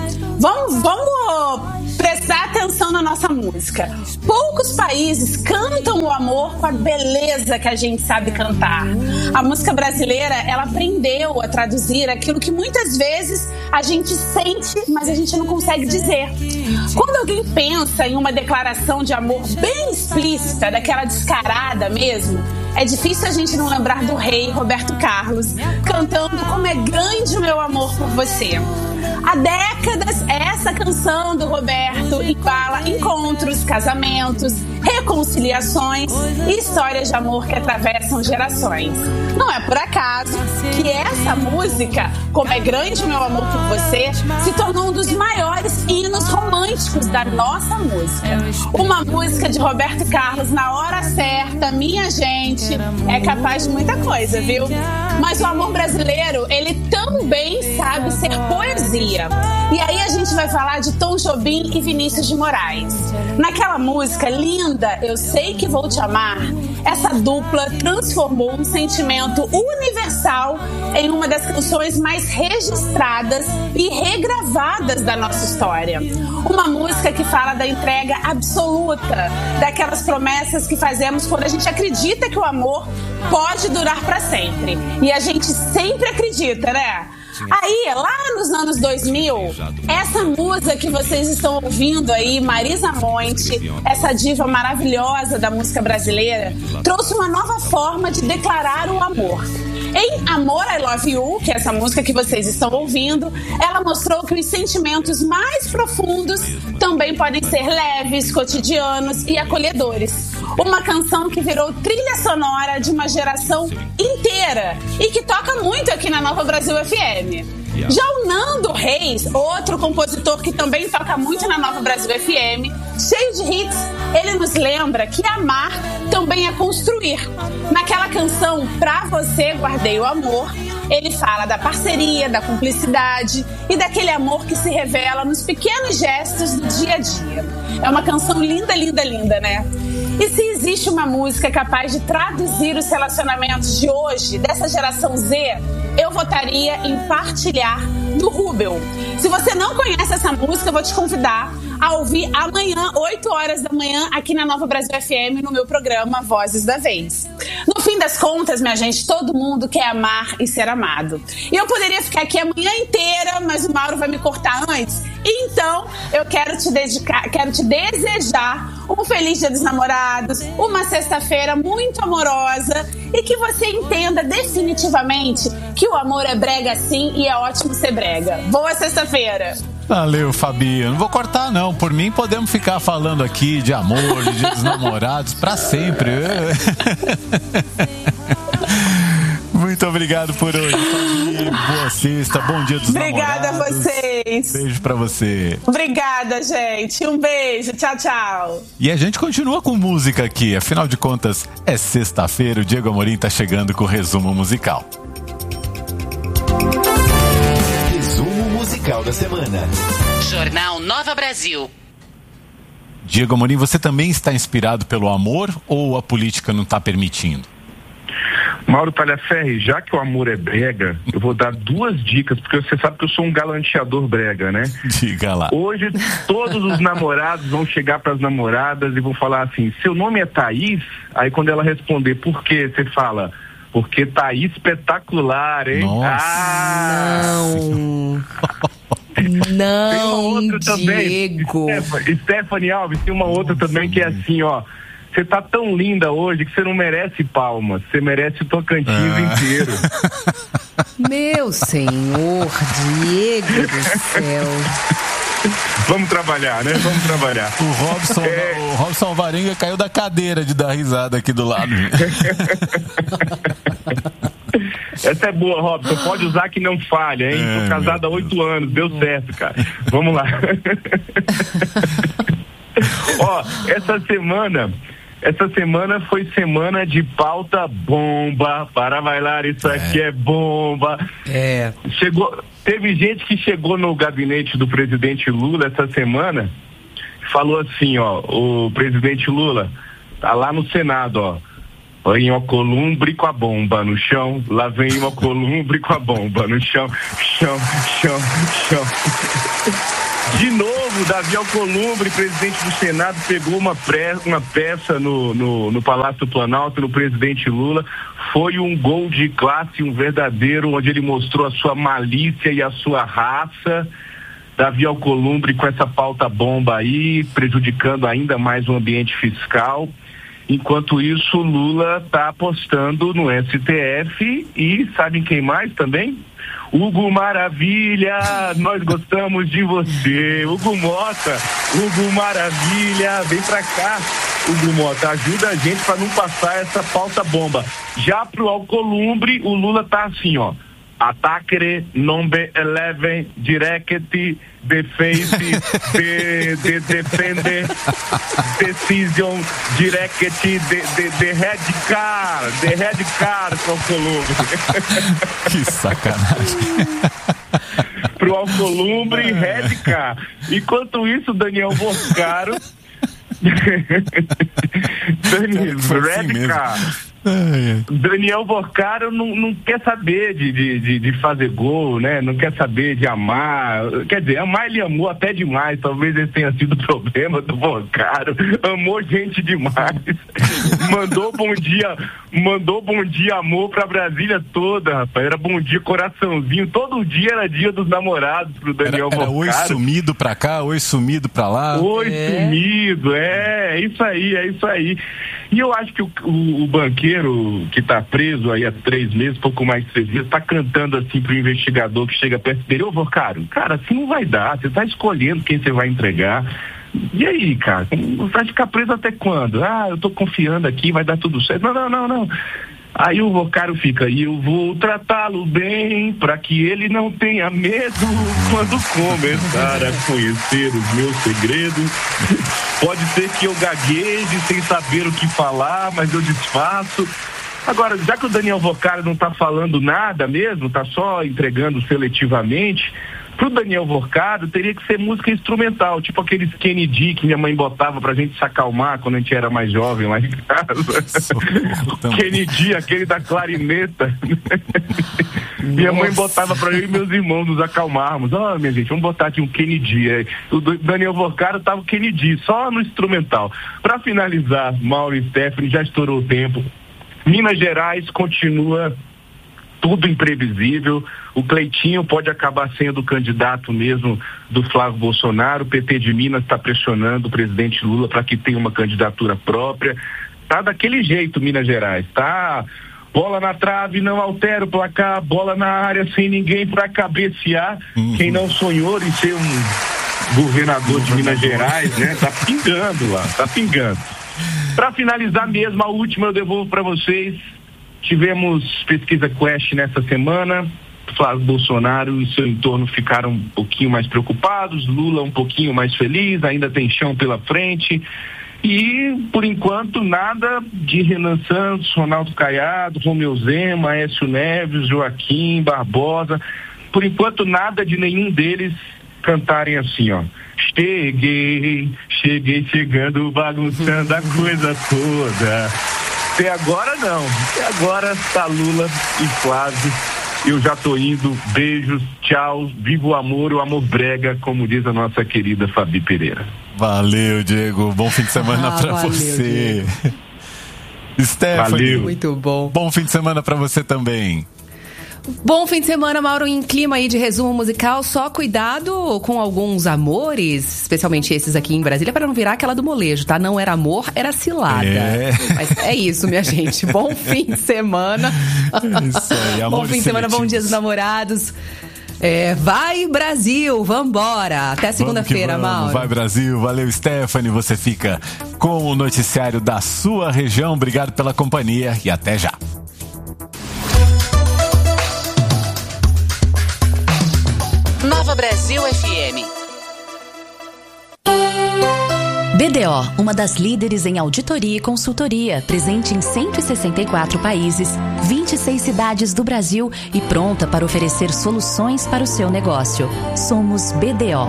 Vamos prestar atenção na nossa música. Poucos países cantam o amor com a beleza que a gente sabe cantar. A música brasileira, ela aprendeu a traduzir aquilo que muitas vezes a gente sente, mas a gente não consegue dizer. Quando alguém pensa em uma declaração de amor bem explícita, daquela descarada mesmo, é difícil a gente não lembrar do rei Roberto Carlos cantando Como é Grande o Meu Amor por Você. Há décadas, essa canção do Roberto embala encontros, casamentos, reconciliações e histórias de amor que atravessam gerações. Não é por acaso que essa música, Como é Grande o Meu Amor por Você, se tornou um dos maiores hinos românticos da nossa música. Uma música de Roberto Carlos na hora certa, minha gente, é capaz de muita coisa, viu? Mas o amor brasileiro, ele também sabe ser poesia. E aí a gente vai falar de Tom Jobim e Vinícius de Moraes. Naquela música linda, Eu Sei Que Vou Te Amar, essa dupla transformou um sentimento universal em uma das canções mais registradas e regravadas da nossa história. Uma música que fala da entrega absoluta, daquelas promessas que fazemos quando a gente acredita que o amor pode durar para sempre. E a gente sempre acredita, né? Aí, lá nos anos 2000, essa musa que vocês estão ouvindo aí, Marisa Monte, essa diva maravilhosa da música brasileira, trouxe uma nova forma de declarar o amor. Em Amor, I Love You, que é essa música que vocês estão ouvindo, ela mostrou que os sentimentos mais profundos também podem ser leves, cotidianos e acolhedores. Uma canção que virou trilha sonora de uma geração inteira e que toca muito aqui na Nova Brasil FM. Já o Nando Reis, outro compositor que também toca muito na Nova Brasil FM, cheio de hits, ele nos lembra que amar também é construir. Naquela canção Pra Você Guardei o Amor, ele fala da parceria, da cumplicidade e daquele amor que se revela nos pequenos gestos do dia a dia. É uma canção linda, linda, linda, né? E se existe uma música capaz de traduzir os relacionamentos de hoje, dessa geração Z, eu votaria em Partilhar, do Rubel. Se você não conhece essa música, eu vou te convidar a ouvir amanhã, 8 horas da manhã, aqui na Nova Brasil FM, no meu programa Vozes da Vez. No fim das contas, minha gente, todo mundo quer amar e ser amado. E eu poderia ficar aqui a manhã inteira, mas o Mauro vai me cortar antes. Então, eu quero te desejar um feliz Dia dos Namorados, uma sexta-feira muito amorosa e que você entenda definitivamente que o amor é brega sim e é ótimo ser brega. Boa sexta-feira! Valeu, Fabi. Não vou cortar, não. Por mim, podemos ficar falando aqui de amor, de Dia dos Namorados, pra sempre. Muito obrigado por hoje, Fabi. Boa sexta, bom Dia dos Obrigada Namorados. Obrigada a vocês. Beijo pra você. Obrigada, gente. Um beijo. Tchau, tchau. E a gente continua com música aqui. Afinal de contas, é sexta-feira. O Diego Amorim tá chegando com o resumo musical. Musical da semana. Jornal Nova Brasil. Diego Amorim, você também está inspirado pelo amor ou a política não está permitindo? Mauro Talhaferri, já que o amor é brega, eu vou dar 2 dicas, porque você sabe que eu sou um galanteador brega, né? Diga lá. Hoje todos os namorados vão chegar para as namoradas e vão falar assim: seu nome é Thaís? Aí quando ela responder por quê, você fala: porque tá espetacular, hein? Nossa. Não. Tem uma outra Diego. também. Stephanie Alves, tem uma outra também que é assim, ó. Você tá tão linda hoje que você não merece palmas, você merece o Tocantins inteiro. Meu senhor, Diego do céu. Vamos trabalhar, né? Vamos trabalhar. O Robson Alvarenga caiu da cadeira de dar risada aqui do lado. Essa é boa, Robson. Pode usar que não falha, hein? Tô casado há 8 anos, deu certo, cara. Vamos lá. Ó, essa semana foi semana de pauta bomba. Para bailar, isso aqui é bomba. Teve gente que chegou no gabinete do presidente Lula essa semana, falou assim, ó, o presidente Lula tá lá no Senado, ó. Vem uma columbre com a bomba no chão, lá vem uma columbre com a bomba no chão, chão. De novo, Davi Alcolumbre, presidente do Senado, pegou uma peça no Palácio Planalto, no presidente Lula. Foi um gol de classe, um verdadeiro, onde ele mostrou a sua malícia e a sua raça. Davi Alcolumbre com essa pauta bomba aí, prejudicando ainda mais o ambiente fiscal. Enquanto isso, Lula está apostando no STF e sabem quem mais também? Hugo Maravilha, nós gostamos de você. Hugo Mota, Hugo Maravilha, vem pra cá. Hugo Mota, ajuda a gente para não passar essa pauta bomba. Já pro Alcolumbre, o Lula tá assim, ó. Attaccare, number 11, direct, defense, defender, decision, direct, the red car, pro Alcolumbre. Que sacanagem. Pro Alcolumbre, red car. Enquanto isso, Daniel Boscaro... Daniel Boscaro não quer saber de fazer gol, né? Não quer saber de amar. Quer dizer, amar ele amou até demais. Talvez esse tenha sido o problema do Boscaro. Amou gente demais. Mandou bom dia, amor pra Brasília toda, rapaz. Era bom dia, coraçãozinho. Todo dia era dia dos namorados pro Daniel Boscaro. Oi sumido pra cá, oi sumido pra lá. Oi sumido, é isso aí. E eu acho que o banqueiro que tá preso aí há 3 meses, pouco mais de 3 meses, tá cantando assim pro investigador que chega perto dele: ô Boscaro, cara, assim não vai dar, você tá escolhendo quem você vai entregar. E aí, cara, vai ficar preso até quando? Ah, eu tô confiando aqui, vai dar tudo certo. Não. Aí o Boscaro fica: e eu vou tratá-lo bem, pra que ele não tenha medo quando começar a conhecer os meus segredos. Pode ser que eu gagueje sem saber o que falar, mas eu disfarço. Agora, já que o Daniel Boscaro não tá falando nada mesmo, tá só entregando seletivamente, pro Daniel Boscaro teria que ser música instrumental, tipo aqueles Kennedy que minha mãe botava pra gente se acalmar quando a gente era mais jovem lá em casa. Kennedy, aquele da clarineta. Minha mãe botava pra eu e meus irmãos nos acalmarmos. Minha gente, vamos botar aqui um Kennedy. O Daniel Boscaro tava o Kennedy, só no instrumental. Pra finalizar, Mauro e Stephanie, já estourou o tempo. Minas Gerais continua tudo imprevisível. O Cleitinho pode acabar sendo o candidato mesmo do Flávio Bolsonaro. O PT de Minas está pressionando o presidente Lula para que tenha uma candidatura própria. Tá daquele jeito, Minas Gerais. Tá bola na trave, não altera o placar, bola na área sem ninguém para cabecear. Quem não sonhou em ser um governador de Minas Gerais, né? Tá pingando lá, tá pingando. Para finalizar mesmo, a última eu devolvo para vocês. Tivemos pesquisa Quest nessa semana. Flávio Bolsonaro e seu entorno ficaram um pouquinho mais preocupados, Lula um pouquinho mais feliz, ainda tem chão pela frente. E, por enquanto, nada de Renan Santos, Ronaldo Caiado, Romeu Zema, Aécio Neves, Joaquim, Barbosa. Por enquanto, nada de nenhum deles cantarem assim, ó. Cheguei chegando, bagunçando a coisa toda. Até agora não. Até agora tá Lula e Flávio. Eu já tô indo. Beijos, tchau. Viva o amor brega, como diz a nossa querida Fabi Pereira. Valeu, Diego. Bom fim de semana pra você. Stephanie. Valeu. Muito bom. Bom fim de semana pra você também. Bom fim de semana, Mauro, em clima aí de resumo musical. Só cuidado com alguns amores, especialmente esses aqui em Brasília, para não virar aquela do molejo, tá? Não era amor, era cilada. Mas é isso, minha gente. Bom fim de semana. Isso aí, amor. Bom fim de semana, bom dia dos namorados. Vai Brasil, vambora. Até segunda-feira, Mauro. Vai Brasil, valeu, Stephanie. Você fica com o noticiário da sua região. Obrigado pela companhia e até já. Brasil FM. BDO, uma das líderes em auditoria e consultoria, presente em 164 países, 26 cidades do Brasil e pronta para oferecer soluções para o seu negócio. Somos BDO.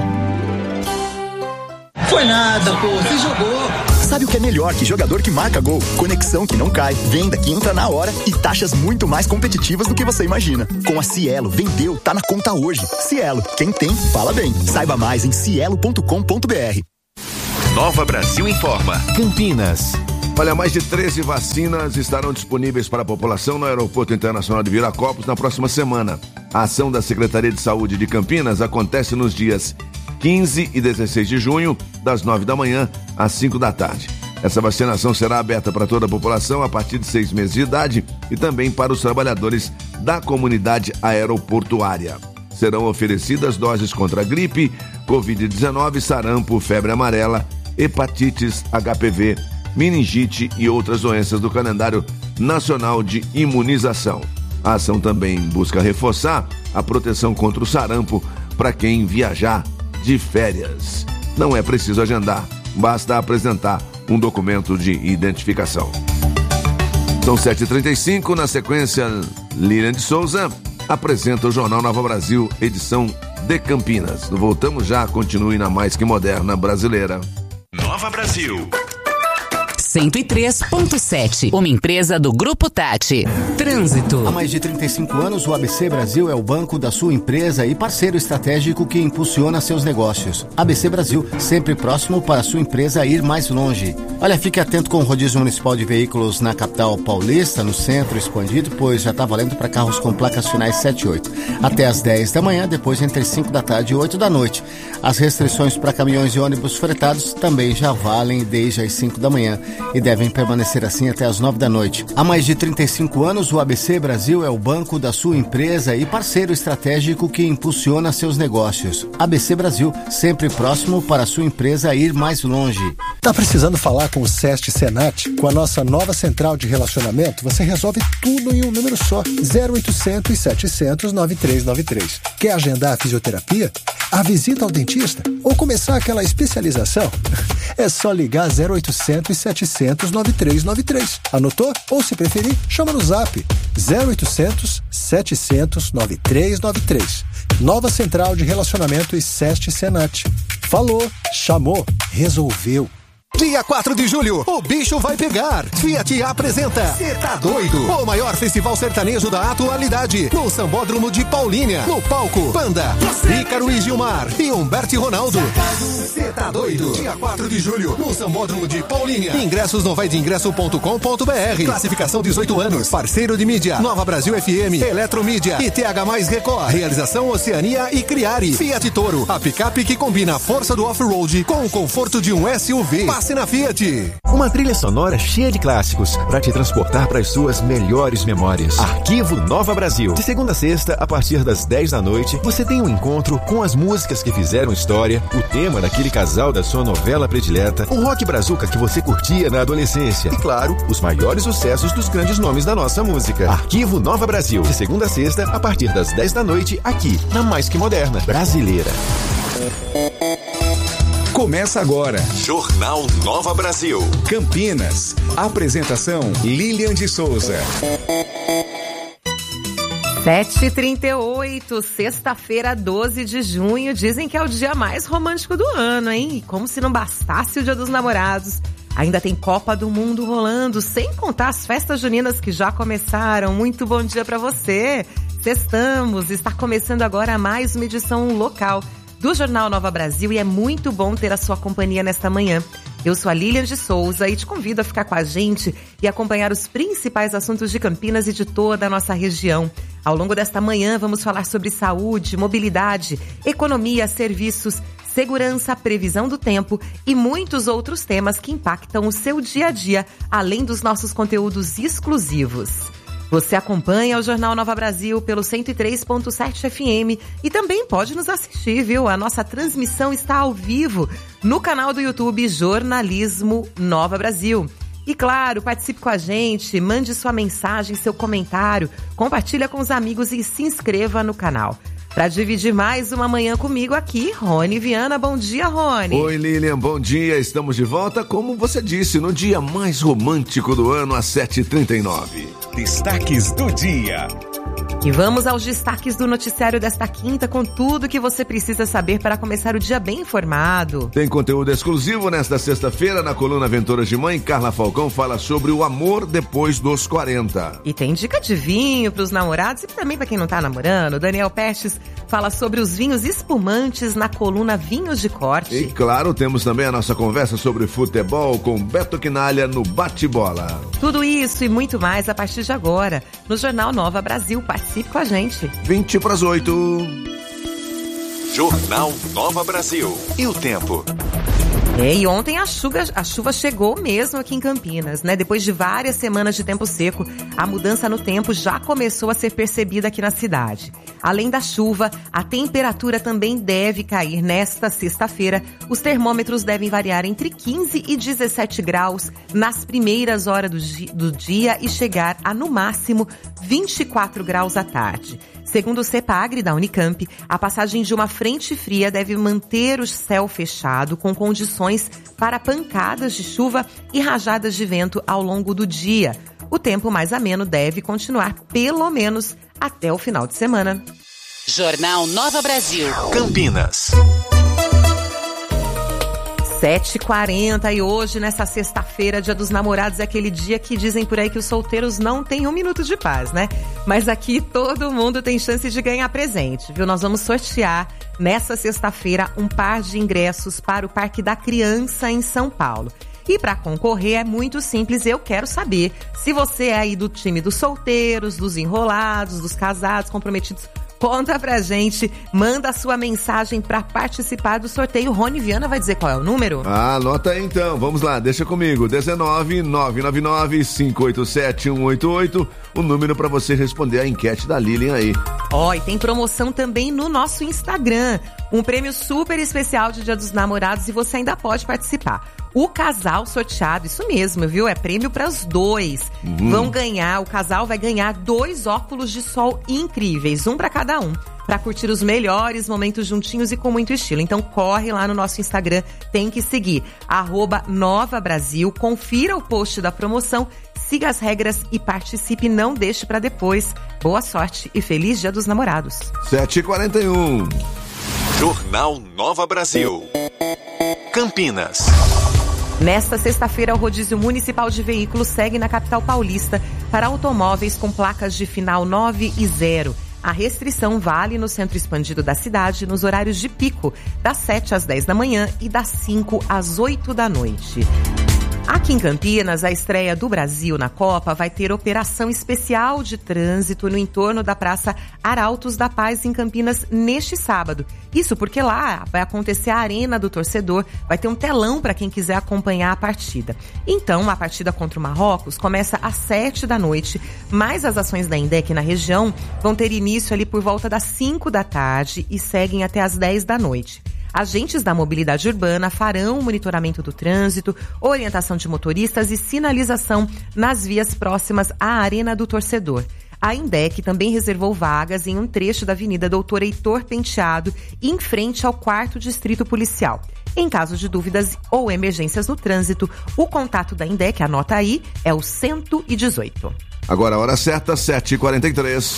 Foi nada, pô, você jogou. Sabe o que é melhor que jogador que marca gol? Conexão que não cai, venda que entra na hora e taxas muito mais competitivas do que você imagina. Com a Cielo, vendeu, tá na conta hoje. Cielo, quem tem, fala bem. Saiba mais em cielo.com.br. Nova Brasil informa. Campinas. Olha, mais de 13 vacinas estarão disponíveis para a população no Aeroporto Internacional de Viracopos na próxima semana. A ação da Secretaria de Saúde de Campinas acontece nos dias 15 e 16 de junho, das 9 da manhã às 5 da tarde. Essa vacinação será aberta para toda a população a partir de 6 meses de idade e também para os trabalhadores da comunidade aeroportuária. Serão oferecidas doses contra gripe, Covid-19, sarampo, febre amarela, hepatites, HPV, meningite e outras doenças do calendário nacional de imunização. A ação também busca reforçar a proteção contra o sarampo para quem viajar de férias. Não é preciso agendar, basta apresentar um documento de identificação. São 7h35, na sequência, Lilian de Souza apresenta o Jornal Nova Brasil, edição de Campinas. Voltamos já, continue na mais que moderna brasileira. Nova Brasil. 103.7, uma empresa do Grupo Tati. Trânsito. Há mais de 35 anos, o ABC Brasil é o banco da sua empresa e parceiro estratégico que impulsiona seus negócios. ABC Brasil, sempre próximo para a sua empresa ir mais longe. Olha, fique atento com o rodízio municipal de veículos na capital paulista, no centro expandido, pois já está valendo para carros com placas finais 7 e 8. Até às 10 da manhã, depois entre 5 da tarde e 8 da noite. As restrições para caminhões e ônibus fretados também já valem desde as 5 da manhã. E devem permanecer assim até as 9 da noite. Há mais de 35 anos, o ABC Brasil é o banco da sua empresa e parceiro estratégico que impulsiona seus negócios. ABC Brasil, sempre próximo para a sua empresa ir mais longe. Tá precisando falar com o SEST Senat? Com a nossa nova central de relacionamento, você resolve tudo em um número só. 0800 700 9393. Quer agendar a fisioterapia? A visita ao dentista? Ou começar aquela especialização? É só ligar 0800 700 9393. Anotou? Ou se preferir, chama no zap 0800 700 9393. Nova central de relacionamento e SEST Senat. Falou, chamou, resolveu. Dia 4 de julho, o bicho vai pegar. Fiat apresenta Cê Tá Doido, o maior festival sertanejo da atualidade, no Sambódromo de Paulínia. No palco, Panda, Ícaro e Gilmar e Humberto e Ronaldo. Cê Tá Doido, dia 4 de julho, no Sambódromo de Paulínia. Ingressos no vaideingresso.com.br. Classificação 18 anos. Parceiro de mídia, Nova Brasil FM, Eletromídia e TH Mais Record. Realização Oceania e Criari. Fiat Toro, a picape que combina a força do off-road com o conforto de um SUV. Na Fiat. Uma trilha sonora cheia de clássicos para te transportar para as suas melhores memórias. Arquivo Nova Brasil. De segunda a sexta, a partir das 10 da noite, você tem um encontro com as músicas que fizeram história, o tema daquele casal da sua novela predileta, o rock brazuca que você curtia na adolescência e, claro, os maiores sucessos dos grandes nomes da nossa música. Arquivo Nova Brasil. De segunda a sexta, a partir das 10 da noite, aqui, na mais que moderna brasileira. Começa agora. Jornal Nova Brasil. Campinas. Apresentação Lilian de Souza. 7h38, sexta-feira, 12 de junho. Dizem que é o dia mais romântico do ano, hein? E como se não bastasse o Dia dos Namorados, ainda tem Copa do Mundo rolando, sem contar as festas juninas que já começaram. Muito bom dia pra você. Sextamos, está começando agora mais uma edição local do Jornal Nova Brasil e é muito bom ter a sua companhia nesta manhã. Eu sou a Lilian de Souza e te convido a ficar com a gente e acompanhar os principais assuntos de Campinas e de toda a nossa região. Ao longo desta manhã vamos falar sobre saúde, mobilidade, economia, serviços, segurança, previsão do tempo e muitos outros temas que impactam o seu dia a dia, além dos nossos conteúdos exclusivos. Você acompanha o Jornal Nova Brasil pelo 103.7 FM e também pode nos assistir, viu? A nossa transmissão está ao vivo no canal do YouTube Jornalismo Nova Brasil. E claro, participe com a gente, mande sua mensagem, seu comentário, compartilha com os amigos e se inscreva no canal. Para dividir mais uma manhã comigo aqui, Rony Viana. Bom dia, Rony. Oi, Lilian, bom dia. Estamos de volta, como você disse, no dia mais romântico do ano, às 7h39. Destaques do dia. E vamos aos destaques do noticiário desta quinta, com tudo que você precisa saber para começar o dia bem informado. Tem conteúdo exclusivo nesta sexta-feira na coluna Aventuras de Mãe. Carla Falcão fala sobre o amor depois dos 40. E tem dica de vinho para os namorados e também para quem não está namorando. Daniel Pestes fala sobre os vinhos espumantes na coluna Vinhos de Corte. E claro, temos também a nossa conversa sobre futebol com Beto Quinalha no Bate-Bola. Tudo isso e muito mais a partir de agora, no Jornal Nova Brasil. Participe com a gente. 7:20. Jornal Nova Brasil. E o tempo? E ontem a chuva chegou mesmo aqui em Campinas, né? Depois de várias semanas de tempo seco, a mudança no tempo já começou a ser percebida aqui na cidade. Além da chuva, a temperatura também deve cair nesta sexta-feira. Os termômetros devem variar entre 15 e 17 graus nas primeiras horas do dia e chegar a, no máximo, 24 graus à tarde. Segundo o CEPAGRE da Unicamp, a passagem de uma frente fria deve manter o céu fechado com condições para pancadas de chuva e rajadas de vento ao longo do dia. O tempo mais ameno deve continuar pelo menos até o final de semana. Jornal Nova Brasil. Campinas. 7h40 e hoje, nessa sexta-feira, Dia dos Namorados, é aquele dia que dizem por aí que os solteiros não têm um minuto de paz, né? Mas aqui todo mundo tem chance de ganhar presente, viu? Nós vamos sortear nessa sexta-feira um par de ingressos para o Parque da Criança em São Paulo. E para concorrer é muito simples, eu quero saber se você é aí do time dos solteiros, dos enrolados, dos casados, comprometidos. Conta pra gente, manda a sua mensagem pra participar do sorteio. Rony Viana vai dizer qual é o número? Anota aí então, vamos lá, deixa comigo. 19-999-587-188, o número pra você responder a enquete da Lilian aí. E tem promoção também no nosso Instagram. Um prêmio super especial de Dia dos Namorados e você ainda pode participar. O casal sorteado, isso mesmo, viu? É prêmio para os dois. O casal vai ganhar 2 óculos de sol incríveis, um para cada um, para curtir os melhores momentos juntinhos e com muito estilo. Então corre lá no nosso Instagram, tem que seguir, @NovaBrasil, confira o post da promoção, siga as regras e participe, não deixe para depois. Boa sorte e feliz Dia dos Namorados. 7h41. Jornal Nova Brasil. Campinas. Nesta sexta-feira, o rodízio municipal de veículos segue na capital paulista para automóveis com placas de final 9 e 0. A restrição vale no centro expandido da cidade nos horários de pico, das 7 às 10 da manhã e das 5 às 8 da noite. Aqui em Campinas, a estreia do Brasil na Copa vai ter operação especial de trânsito no entorno da Praça Arautos da Paz, em Campinas, neste sábado. Isso porque lá vai acontecer a Arena do Torcedor, vai ter um telão para quem quiser acompanhar a partida. Então, a partida contra o Marrocos começa às 7 da noite, mas as ações da INDEC na região vão ter início ali por volta das 5 da tarde e seguem até às 10 da noite. Agentes da mobilidade urbana farão o monitoramento do trânsito, orientação de motoristas e sinalização nas vias próximas à Arena do Torcedor. A INDEC também reservou vagas em um trecho da Avenida Doutor Heitor Penteado, em frente ao 4º Distrito Policial. Em caso de dúvidas ou emergências no trânsito, o contato da INDEC, anota aí, é o 118. Agora a hora certa, 7h43.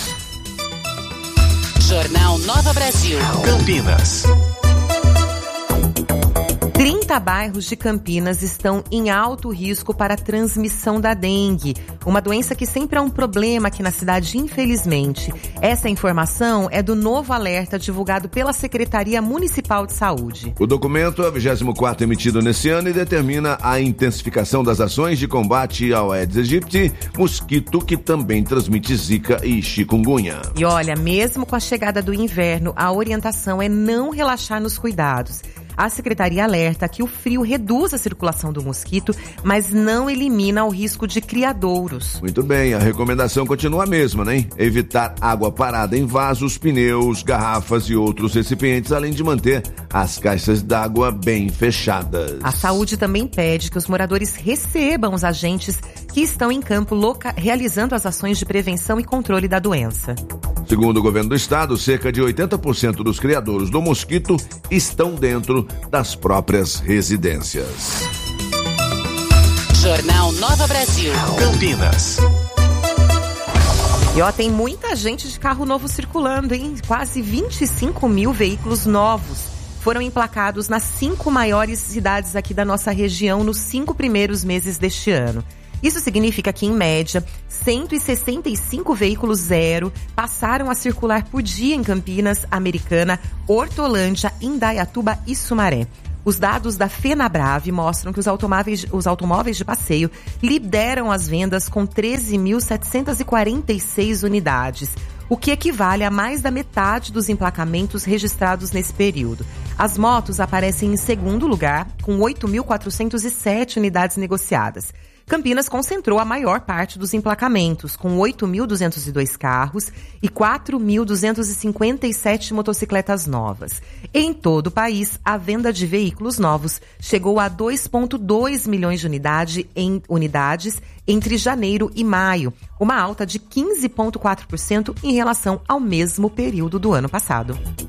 Jornal Nova Brasil. Campinas. 30 bairros de Campinas estão em alto risco para a transmissão da dengue, uma doença que sempre é um problema aqui na cidade, infelizmente. Essa informação é do novo alerta divulgado pela Secretaria Municipal de Saúde. O documento é o 24º emitido nesse ano e determina a intensificação das ações de combate ao Aedes aegypti, mosquito que também transmite zika e chikungunya. E olha, mesmo com a chegada do inverno, a orientação é não relaxar nos cuidados. A Secretaria alerta que o frio reduz a circulação do mosquito, mas não elimina o risco de criadouros. Muito bem, a recomendação continua a mesma, né? Evitar água parada em vasos, pneus, garrafas e outros recipientes, além de manter as caixas d'água bem fechadas. A saúde também pede que os moradores recebam os agentes que estão em campo realizando as ações de prevenção e controle da doença. Segundo o governo do estado, cerca de 80% dos criadouros do mosquito estão dentro das próprias residências. Jornal Nova Brasil. Campinas. E tem muita gente de carro novo circulando, hein? Quase 25 mil veículos novos foram emplacados nas 5 maiores cidades aqui da nossa região nos 5 primeiros meses deste ano. Isso significa que, em média, 165 veículos zero passaram a circular por dia em Campinas, Americana, Hortolândia, Indaiatuba e Sumaré. Os dados da FenaBrave mostram que os automóveis de passeio lideram as vendas com 13.746 unidades, o que equivale a mais da metade dos emplacamentos registrados nesse período. As motos aparecem em segundo lugar, com 8.407 unidades negociadas. Campinas concentrou a maior parte dos emplacamentos, com 8.202 carros e 4.257 motocicletas novas. Em todo o país, a venda de veículos novos chegou a 2,2 milhões de unidades entre janeiro e maio, uma alta de 15,4% em relação ao mesmo período do ano passado.